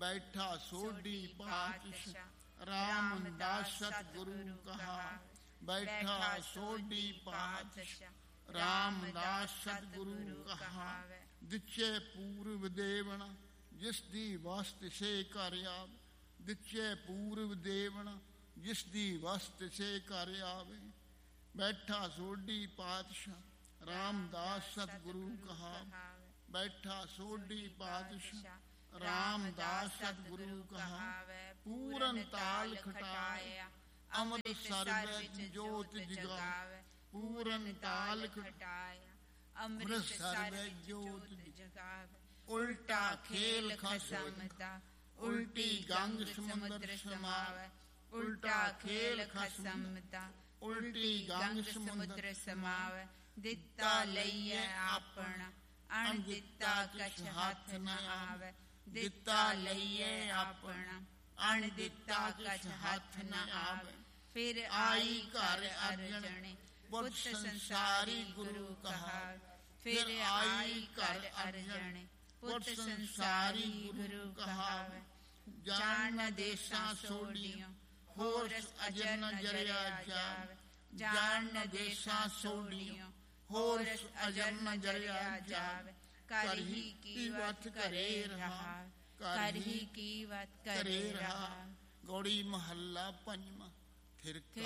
बैठा सोडी पातशाह, रामदास सतगुरु कहा। बैठा सोडी पातशाह, रामदास सतगुरु कहा। दिचे पूर्व देवना, जिस दी वस्त से कर आवे। दिचे पूर्व देवना, जिस दी वस्त से कर आवे। बैठा सोडी पातशाह, रामदास सतगुरु कहा। बैठा सोडी पातशाह, रामदास सतगुरु कहा। पूरन ताल खटाया, अमृतसर में जोत जगावे। पूरन ताल खटाया, अमृतसर में जोत जगावे। उल्टा खेल खसमता, उल्टी गंग समुद्र समावे। उल्टा खेल खसमता, उल्टी गंग समुद्र समावे। दिता लइए अपना, अण दिता कछ हाथ न आवे। दिता लइए अपना, अण दिता कछ हाथ न आवे। फिर आई घर अर्जने, बुद्ध संसारी गुरु कहा। फिर आई घर अर्जने, बुद्ध संसारी गुरु कहा। जान न देशा सोडियो, होर अजर न जरिया जावे। जान न देशा सोडियो, होर अजर न जरिया जावे। कर ही कीवत करे रहा, कर ही कीवत करे रहा। गौड़ी महला पंजवा। फिर